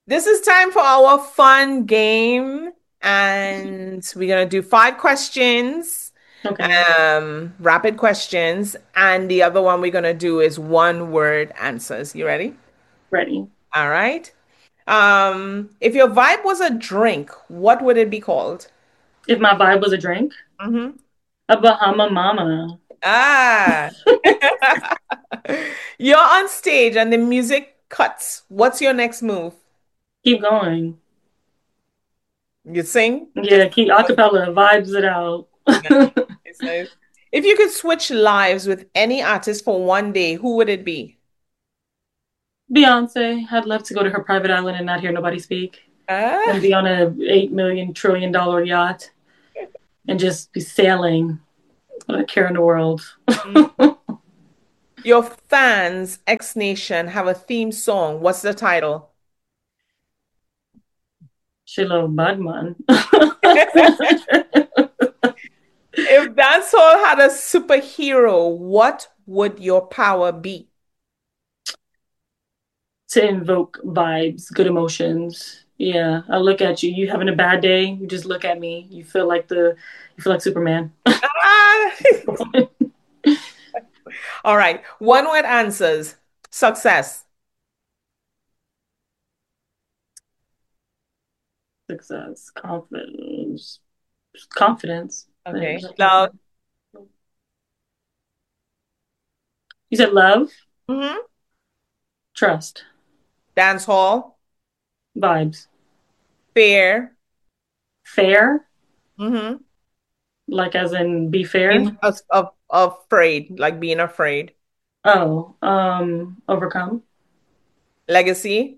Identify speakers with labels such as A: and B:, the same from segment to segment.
A: This is time for our fun game, and we're gonna do 5 questions,
B: Okay,
A: rapid questions, and the other one we're gonna do is one word answers. You ready?
B: ready.
A: All right. If your vibe was a drink, what would it be called?
B: If my vibe was a drink,
A: Mm-hmm.
B: a Bahama Mama.
A: Ah. You're on stage and the music cuts. What's your next move?
B: Keep going.
A: You sing? Just
B: Yeah, keep acapella, vibes it out.
A: Nice, nice. If you could switch lives with any artist for one day, who would it be?
B: Beyonce, I'd love to go to her private island and not hear nobody speak and
A: Ah,
B: be on a $8 million trillion yacht and just be sailing with a care in the world.
A: mm. Your fans, X Nation, have a theme song. What's the title?
B: She love Budman.
A: If dancehall had a superhero, what would your power be?
B: To invoke vibes, good emotions. Yeah, I look at you. You having a bad day? You just look at me. You feel like Superman.
A: Ah! All right. One word answers. Success.
B: Success, confidence, confidence.
A: Okay. Love.
B: You said love,
A: Hmm.
B: trust,
A: Dance hall.
B: vibes,
A: Fear.
B: fair,
A: Hmm.
B: like as in be fair.
A: Being afraid, like being afraid.
B: Oh, overcome,
A: Legacy.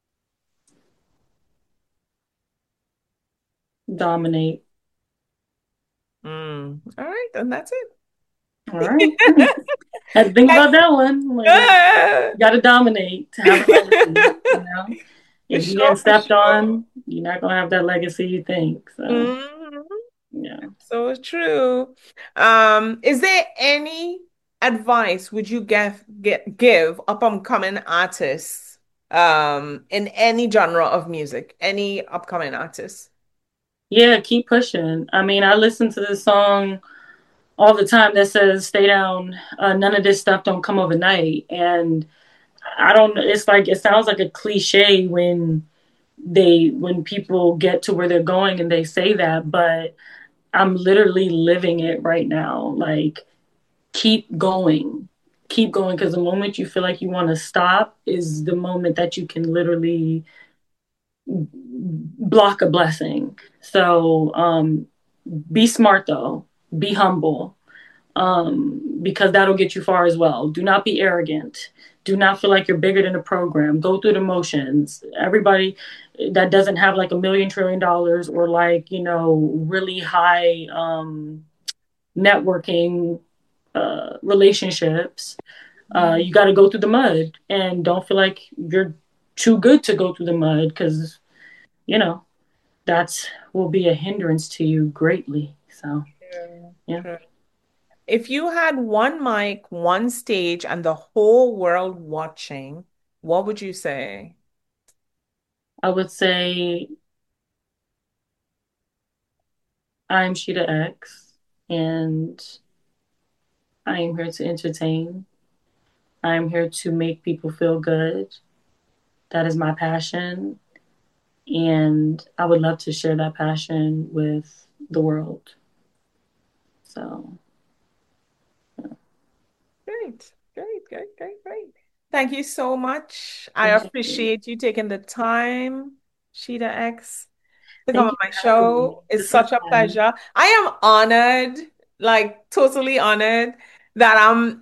B: dominate.
A: All right, then that's
B: All right.
A: it.
B: Had to think about that one. Like,
A: Ah,
B: you gotta dominate to have a legacy. You know,
A: for
B: if you
A: sure,
B: getting
A: for
B: stepped
A: sure.
B: on, you're not gonna have that legacy you think. So,
A: Mhm.
B: yeah.
A: So true. Is there any advice would you give up and coming artists in any genre of music, any upcoming artists?
B: Yeah, keep pushing. I mean, I listen to this song all the time that says "Stay down." None of this stuff don't come overnight, and I don't. It's like it sounds like a cliche when people get to where they're going and they say that, but I'm literally living it right now. Like, keep going, because the moment you feel like you want to stop is the moment that you can literally block a blessing. So, be smart though. Be humble, because that'll get you far as well. Do not be arrogant. Do not feel like you're bigger than the program. Go through the motions. Everybody that doesn't have like $1 million trillion or like, really high networking relationships, you got to go through the mud and don't feel like you're too good to go through the mud because, you know, that's will be a hindrance to you greatly. So,
A: True,
B: yeah.
A: true. If you had one mic, one stage, and the whole world watching, what would you say?
B: I would say I'm Sheeta X, and I am here to entertain. I am here to make people feel good. That is my passion, and I would love to share that passion with the world. So,
A: Great, great, great, great, great. Thank you so much. I
B: thank you.
A: appreciate you taking the time, Sheeta X, to come
B: Thank
A: on
B: you
A: my
B: for having me.
A: show. It's
B: This was
A: such a
B: fun.
A: pleasure. I am honored, like totally honored that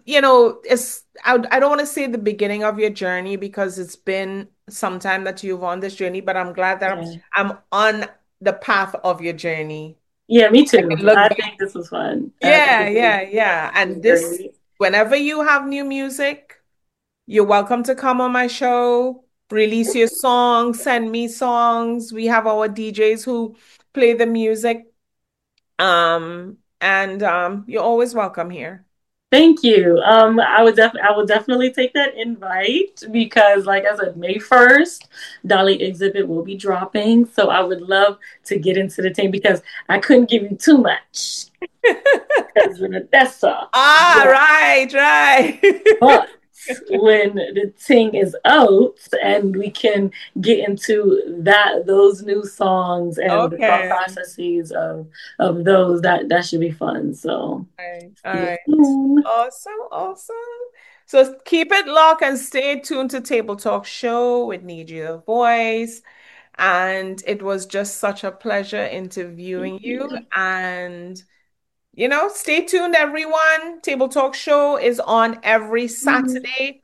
A: I don't want to say the beginning of your journey because it's been some time that you've on this journey, but I'm glad that
B: Yeah.
A: I'm on the path of your journey.
B: Yeah, me
A: I
B: too.
A: can look
B: I
A: back.
B: think this was fun. I think
A: Yeah, yeah, yeah.
B: this
A: And
B: was
A: this,
B: great.
A: whenever you have new music, you're welcome to come on my show, release your songs, send me songs. We have our DJs who play the music. And you're always welcome here.
B: Thank you. I would definitely take that invite because, like I said, May 1st, Dolly Exhibit will be dropping. So I would love to get into the team because I couldn't give you too much because in Odessa.
A: Ah,
B: Yeah.
A: right, right.
B: But when the thing is out and we can get into those new songs and the thought
A: Okay.
B: processes of those, that should be fun. So
A: All
B: see you
A: right.
B: soon.
A: Awesome, awesome. So keep it locked and stay tuned to Table Talk Show with Niji Voice. And it was just such a pleasure
B: Thank
A: interviewing you.
B: you.
A: And, stay tuned, everyone. Table Talk Show is on every Saturday,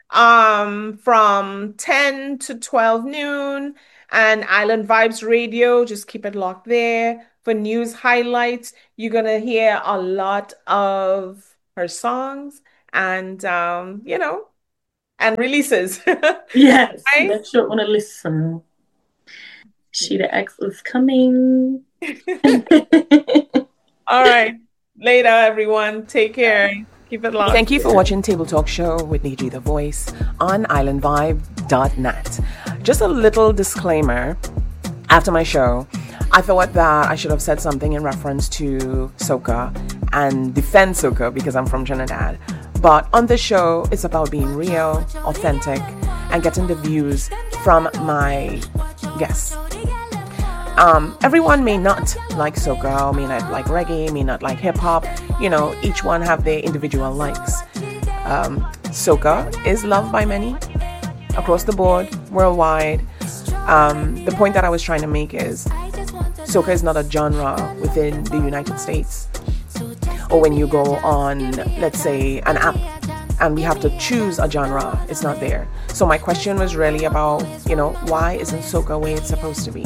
A: from 10 to 12 noon. And Island Vibes Radio, just keep it locked there for news highlights. You're gonna hear a lot of her songs and and releases.
B: Yes,
A: Right?
B: make sure you want to listen. Sheeta X is coming.
A: All right. Later, everyone. Take care. Keep it locked. Thank you for watching Table Talk Show with Niji the Voice on islandvibe.net. Just a little disclaimer. After my show, I thought that I should have said something in reference to soca and defend soca because I'm from Trinidad. But on this show, it's about being real, authentic, and getting the views from my guests. Everyone may not like soca, or may not like reggae, may not like hip hop. Each one have their individual likes. Soca is loved by many across the board, worldwide. The point that I was trying to make is soca is not a genre within the United States. Or when you go on, let's say, an app and we have to choose a genre, it's not there. So my question was really about, why isn't soca where it's supposed to be?